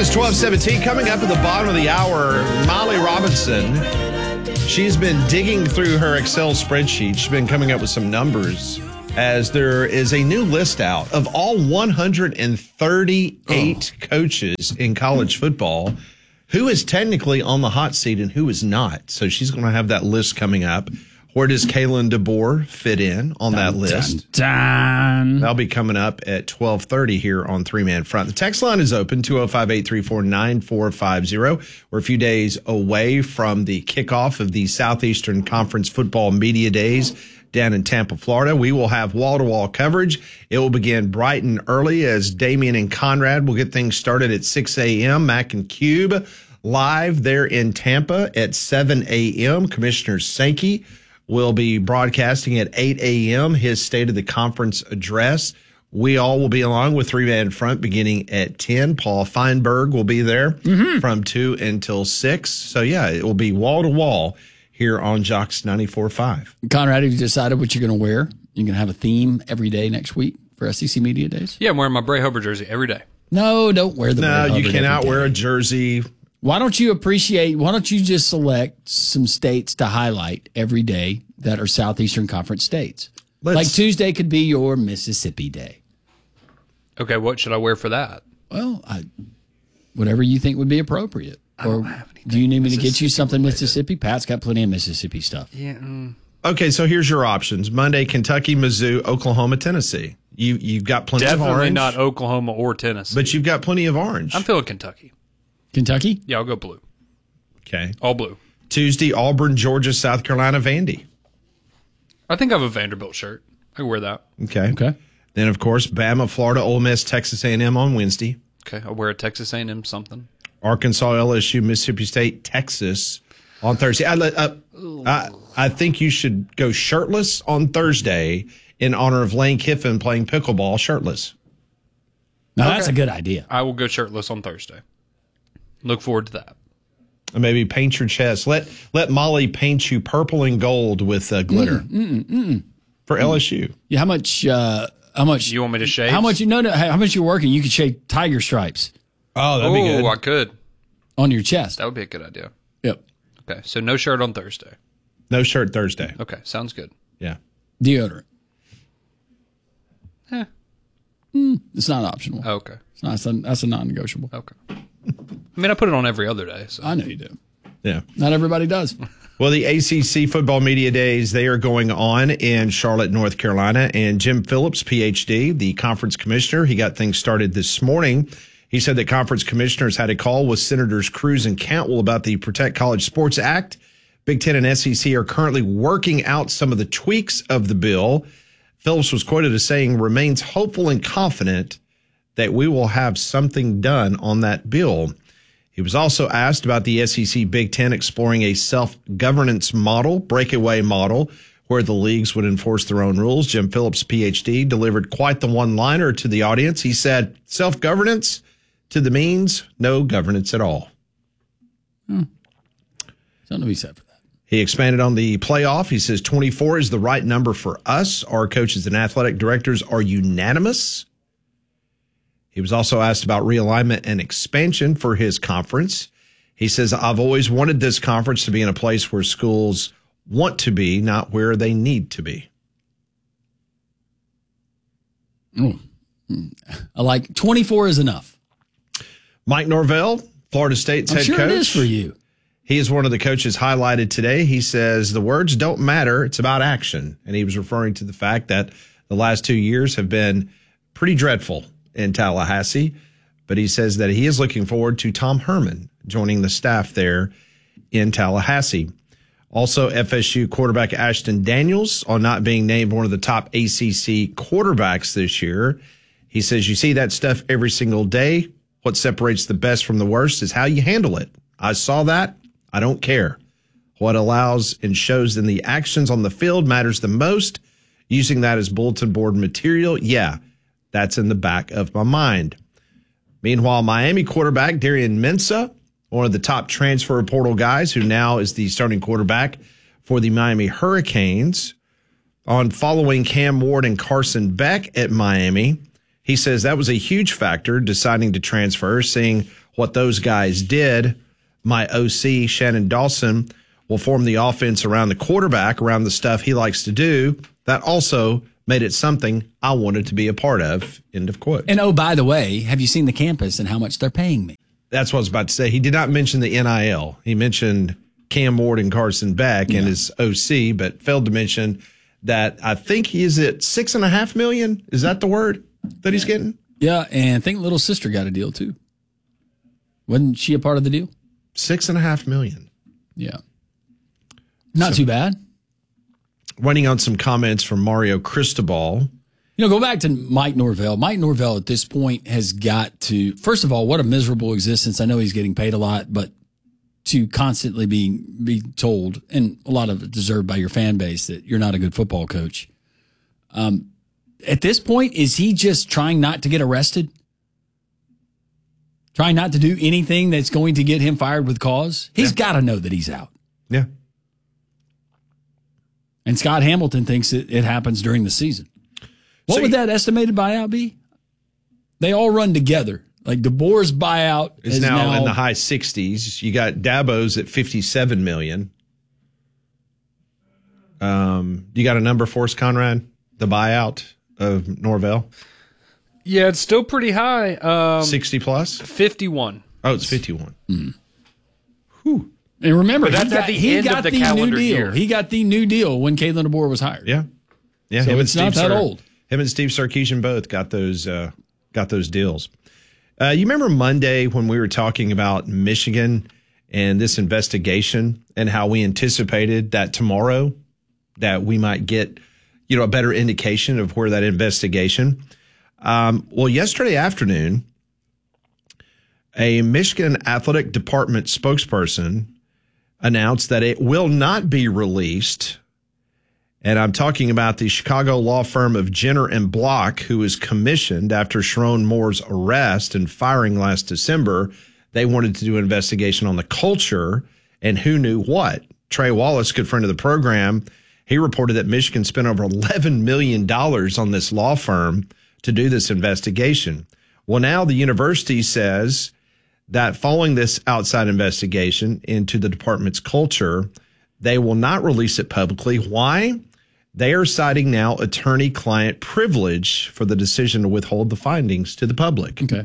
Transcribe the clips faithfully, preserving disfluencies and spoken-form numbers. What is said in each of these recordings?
is twelve seventeen. Coming up at the bottom of the hour, Molly Robinson. She's been digging through her Excel spreadsheet. She's been coming up with some numbers as there is a new list out of all one hundred thirty-eight oh. coaches in college football who is technically on the hot seat and who is not. So she's going to have that list coming up. Where does Kalen DeBoer fit in on dun, that list? Dun, dun. That'll be coming up at twelve thirty here on Three Man Front. The text line is open, two oh five, eight three four, nine four five zero. We're a few days away from the kickoff of the Southeastern Conference Football Media Days down in Tampa, Florida. We will have wall-to-wall coverage. It will begin bright and early as Damian and Conrad will get things started at six a.m. Mac and Cube live there in Tampa at seven a.m. Commissioner Sankey will be broadcasting at eight a.m. his State of the Conference address. We all will be along with Three Man Front beginning at ten. Paul Feinberg will be there mm-hmm. from two until six. So, yeah, it will be wall-to-wall here on Jocks ninety-four point five. Conrad, have you decided what you're going to wear? You're going to have a theme every day next week for S E C Media Days? Yeah, I'm wearing my Bray Hubbard jersey every day. No, don't wear the no, Bray Hubbard. No, you cannot wear a jersey. Why don't you appreciate, why don't you just select some states to highlight every day that are Southeastern Conference states? Let's, like Tuesday could be your Mississippi Day. Okay, what should I wear for that? Well, I, whatever you think would be appropriate. I don't have anything. Do you need me to get you something Mississippi? Pat's got plenty of Mississippi stuff. Yeah. Mm. Okay, so here's your options. Monday, Kentucky, Mizzou, Oklahoma, Tennessee. You, you've got plenty Definitely of orange. Definitely not Oklahoma or Tennessee. But you've got plenty of orange. I'm feeling Kentucky. Kentucky? Yeah, I'll go blue. Okay. All blue. Tuesday, Auburn, Georgia, South Carolina, Vandy. I think I have a Vanderbilt shirt. I can wear that. Okay. Okay. Then, of course, Bama, Florida, Ole Miss, Texas A and M on Wednesday. Okay, I'll wear a Texas A and M something. Arkansas, L S U, Mississippi State, Texas on Thursday. I, uh, I, I think you should go shirtless on Thursday in honor of Lane Kiffin playing pickleball shirtless. Now, okay. That's a good idea. I will go shirtless on Thursday. Look forward to that. And maybe paint your chest. Let let Molly paint you purple and gold with uh, glitter mm, mm, mm, for mm. L S U. Yeah, how much? Uh, how much? You want me to shave? How much? You know? How much you're working? You could shave tiger stripes. Oh, that'd Ooh, be good. I could. On your chest. That would be a good idea. Yep. Okay, so no shirt on Thursday. No shirt Thursday. Okay, sounds good. Yeah. Deodorant. Eh. Mm, it's not optional. Oh, okay. It's not. It's a, that's a non-negotiable. Okay. I mean, I put it on every other day. So. I know you do. Yeah. Not everybody does. Well, the A C C Football Media Days, they are going on in Charlotte, North Carolina. And Jim Phillips, P H D, the conference commissioner, he got things started this morning. He said that conference commissioners had a call with Senators Cruz and Cantwell about the Protect College Sports Act. Big Ten and S E C are currently working out some of the tweaks of the bill. Phillips was quoted as saying, remains hopeful and confident that we will have something done on that bill. He was also asked about the S E C Big Ten exploring a self-governance model, breakaway model, where the leagues would enforce their own rules. Jim Phillips, P H D, delivered quite the one-liner to the audience. He said, self-governance to the means no governance at all. Hmm. Something to be said for that. He expanded on the playoff. He says twenty-four is the right number for us. Our coaches and athletic directors are unanimous. He was also asked about realignment and expansion for his conference. He says, I've always wanted this conference to be in a place where schools want to be, not where they need to be. Mm. I like twenty-four is enough. Mike Norvell, Florida State's I'm head sure coach. It is for you. He is one of the coaches highlighted today. He says the words don't matter. It's about action. And he was referring to the fact that the last two years have been pretty dreadful in Tallahassee. But he says that he is looking forward to Tom Herman joining the staff there in Tallahassee. Also, F S U quarterback Ashton Daniels on not being named one of the top A C C quarterbacks this year. He says, you see that stuff every single day. What separates the best from the worst is how you handle it. I saw that. I don't care. What allows and shows in the actions on the field matters the most. Using that as bulletin board material, yeah, that's in the back of my mind. Meanwhile, Miami quarterback Darian Mensah, one of the top transfer portal guys who now is the starting quarterback for the Miami Hurricanes, on following Cam Ward and Carson Beck at Miami, he says that was a huge factor deciding to transfer, seeing what those guys did. My O C, Shannon Dawson, will form the offense around the quarterback, around the stuff he likes to do. That also made it something I wanted to be a part of. End of quote. And oh, by the way, have you seen the campus and how much they're paying me? That's what I was about to say. He did not mention the N I L. He mentioned Cam Ward and Carson Beck yeah. and his O C, but failed to mention that I think he is at six and a half million. Is that the word that he's getting? Yeah, and I think little sister got a deal too. Wasn't she a part of the deal? Six and a half million. Yeah. Not so, too bad. Running on some comments from Mario Cristobal. You know, go back to Mike Norvell. Mike Norvell at this point has got to, first of all, what a miserable existence. I know he's getting paid a lot, but to constantly be be told, and a lot of it deserved by your fan base, that you're not a good football coach. Um, at this point, is he just trying not to get arrested? Trying not to do anything that's going to get him fired with cause? He's yeah. got to know that he's out. Yeah. And Scott Hamilton thinks it, it happens during the season. What so would that estimated buyout be? They all run together. Like DeBoer's buyout is, is now, now in the high sixties. You got Dabo's at fifty-seven million dollars. Um, you got a number for us, Conrad? The buyout of Norvell? Yeah, it's still pretty high. Um, sixty plus? fifty-one. Oh, it's fifty-one. Mm. Whew. And remember, but that's he at got, the he end got of the the calendar new deal. year. He got the new deal when Kalen DeBoer was hired. Yeah. Yeah. So him it's and not Steve that Sar- old. Him and Steve Sarkisian both got those uh, got those deals. Uh, you remember Monday when we were talking about Michigan and this investigation and how we anticipated that tomorrow that we might get, you know, a better indication of where that investigation. Um, well, yesterday afternoon, a Michigan Athletic Department spokesperson announced that it will not be released. And I'm talking about the Chicago law firm of Jenner and Block, who was commissioned after Sharon Moore's arrest and firing last December. They wanted to do an investigation on the culture and who knew what. Trey Wallace, good friend of the program, he reported that Michigan spent over eleven million dollars on this law firm to do this investigation. Well, now the university says that following this outside investigation into the department's culture, they will not release it publicly. Why? They are citing now attorney-client privilege for the decision to withhold the findings to the public. Okay.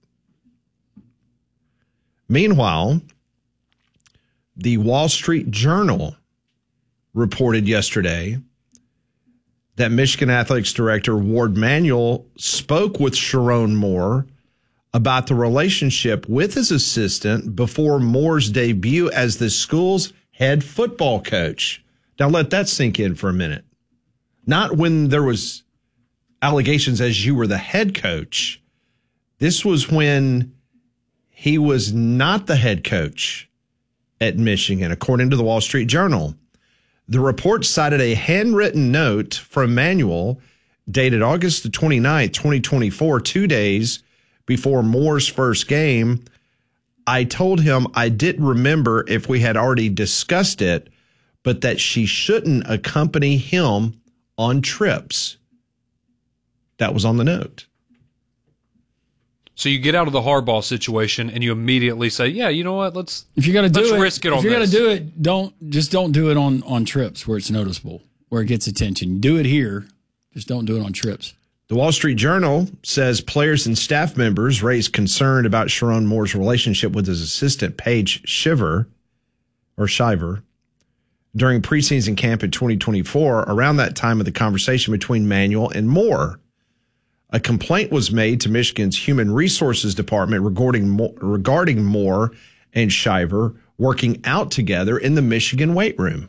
Meanwhile, the Wall Street Journal reported yesterday that Michigan Athletics Director Ward Manuel spoke with Sharon Moore about the relationship with his assistant before Moore's debut as the school's head football coach. Now let that sink in for a minute. Not when there was allegations as you were the head coach. This was when he was not the head coach at Michigan, according to the Wall Street Journal. The report cited a handwritten note from Manuel dated August the twenty-ninth, twenty twenty-four, two days before Moore's first game. I told him I didn't remember if we had already discussed it, but that she shouldn't accompany him on trips. That was on the note. So you get out of the Harbaugh situation and you immediately say, "Yeah, you know what? Let's if you got to do let's it, risk it on if you're this." If you're going to do it, don't just don't do it on on trips where it's noticeable, where it gets attention. Do it here, just don't do it on trips. The Wall Street Journal says players and staff members raised concern about Sharon Moore's relationship with his assistant, Paige Shiver, or Shiver, during preseason camp in twenty twenty-four, around that time of the conversation between Manuel and Moore. A complaint was made to Michigan's Human Resources Department regarding, regarding Moore and Shiver working out together in the Michigan weight room.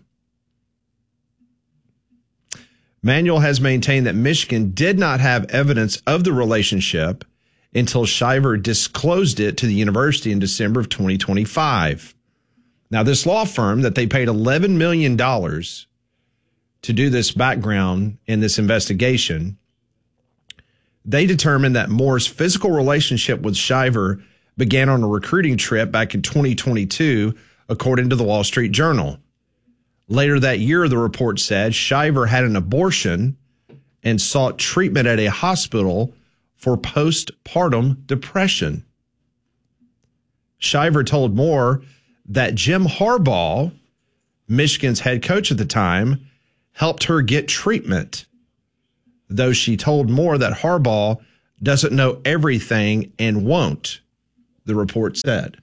Manuel has maintained that Michigan did not have evidence of the relationship until Shiver disclosed it to the university in December of twenty twenty-five. Now, this law firm that they paid eleven million dollars to do this background in this investigation, they determined that Moore's physical relationship with Shiver began on a recruiting trip back in twenty twenty-two, according to the Wall Street Journal. Later that year, the report said Shiver had an abortion and sought treatment at a hospital for postpartum depression. Shiver told Moore that Jim Harbaugh, Michigan's head coach at the time, helped her get treatment, though she told Moore that Harbaugh doesn't know everything and won't, the report said.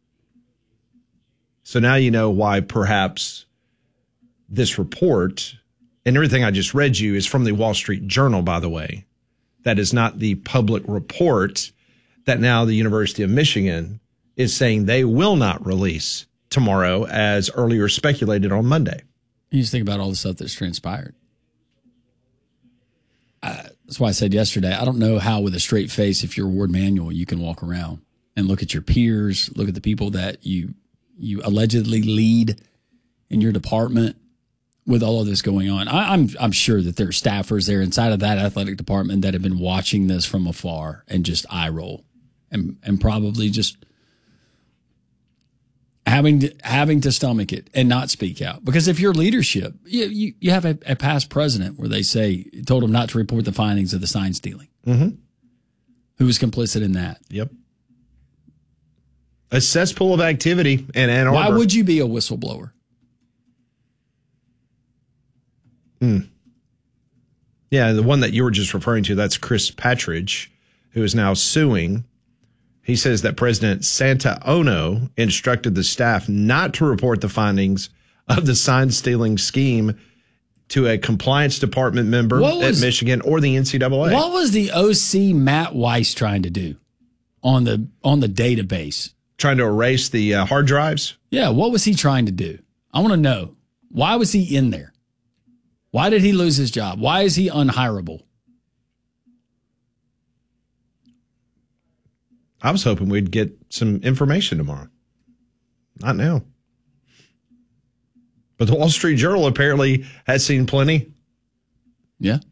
So now you know why perhaps this report, and everything I just read you, is from the Wall Street Journal, by the way. That is not the public report that now the University of Michigan is saying they will not release tomorrow, as earlier speculated on Monday. You just think about all the stuff that's transpired. Uh, that's why I said yesterday, I don't know how with a straight face, if you're Ward Manuel, you can walk around and look at your peers, look at the people that you you allegedly lead in your department with all of this going on. I, I'm I'm sure that there are staffers there inside of that athletic department that have been watching this from afar and just eye roll and and probably just having to, having to stomach it and not speak out. Because if you're leadership, you you, you have a, a past president where they say, told him not to report the findings of the sign stealing. Mm-hmm. Who was complicit in that? Yep. A cesspool of activity in Ann Arbor. Why would you be a whistleblower? Hmm. Yeah, the one that you were just referring to, that's Chris Patridge, who is now suing. He says that President Santa Ono instructed the staff not to report the findings of the sign-stealing scheme to a compliance department member was, at Michigan or the N C double A. What was the O C Matt Weiss trying to do on the on the database? Trying to erase the uh, hard drives? Yeah, what was he trying to do? I want to know. Why was he in there? Why did he lose his job? Why is he unhireable? I was hoping we'd get some information tomorrow. Not now. But the Wall Street Journal apparently has seen plenty. Yeah.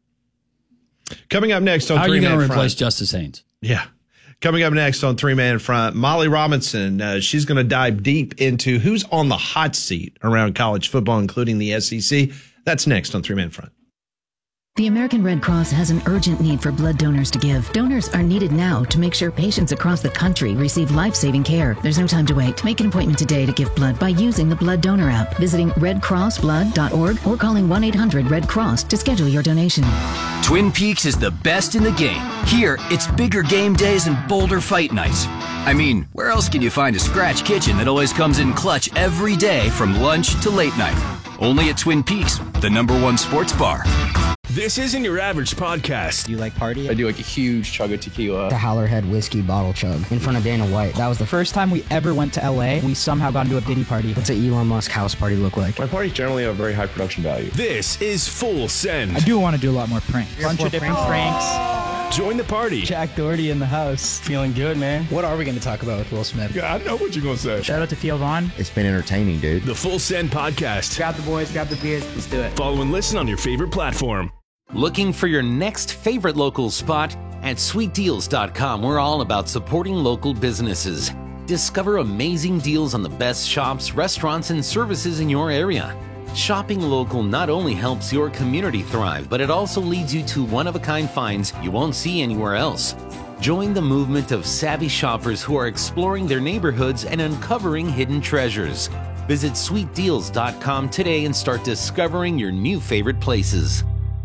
Coming up next on How Three Man Front. How are you going to replace Justice Haynes? Yeah. Coming up next on Three Man Front, Molly Robinson. Uh, she's going to dive deep into who's on the hot seat around college football, including the S E C. That's next on Three Man Front. The American Red Cross has an urgent need for blood donors to give. Donors are needed now to make sure patients across the country receive life-saving care. There's no time to wait. Make an appointment today to give blood by using the Blood Donor app, visiting red cross blood dot org, or calling one eight hundred red cross to schedule your donation. Twin Peaks is the best in the game. Here, it's bigger game days and bolder fight nights. I mean, where else can you find a scratch kitchen that always comes in clutch every day from lunch to late night? Only at Twin Peaks, the number one sports bar. This isn't your average podcast. Do you like party? I do like a huge chug of tequila. The Howlerhead whiskey bottle chug in front of Dana White. That was the first time we ever went to L A. We somehow got into a Diddy party. What's an Elon Musk house party look like? My parties generally have very high production value. This is Full Send. I do want to do a lot more pranks. A bunch of different pranks. Join the party. Jack Doherty in the house. Feeling good, man. What are we going to talk about with Will Smith? Yeah, I know what you're going to say. Shout out to Theo Vaughn. It's been entertaining, dude. The Full Send podcast. Grab the boys, grab the beers. Let's do it. Follow and listen on your favorite platform. Looking for your next favorite local spot? At sweet deals dot com, we're all about supporting local businesses. Discover amazing deals on the best shops, restaurants, and services in your area. Shopping local not only helps your community thrive, but it also leads you to one-of-a-kind finds you won't see anywhere else. Join the movement of savvy shoppers who are exploring their neighborhoods and uncovering hidden treasures. Visit sweet deals dot com today and start discovering your new favorite places.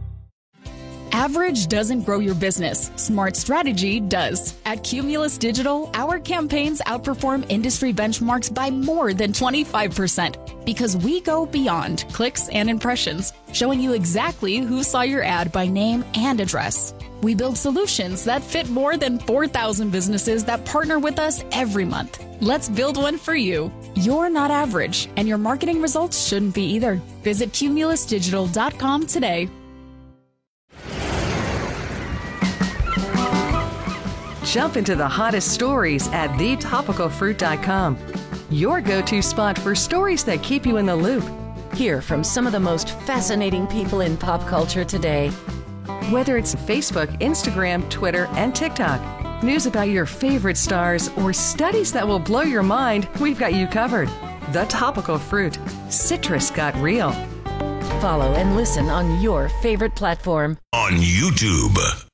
Average doesn't grow your business. Smart strategy does. At Cumulus Digital, our campaigns outperform industry benchmarks by more than twenty-five percent because we go beyond clicks and impressions, showing you exactly who saw your ad by name and address. We build solutions that fit more than four thousand businesses that partner with us every month. Let's build one for you. You're not average, and your marketing results shouldn't be either. Visit cumulus digital dot com today. Jump into the hottest stories at the topical fruit dot com. Your go-to spot for stories that keep you in the loop. Hear from some of the most fascinating people in pop culture today. Whether it's Facebook, Instagram, Twitter, and TikTok, news about your favorite stars, or studies that will blow your mind, we've got you covered. The Topical Fruit. Citrus got real. Follow and listen on your favorite platform. On YouTube.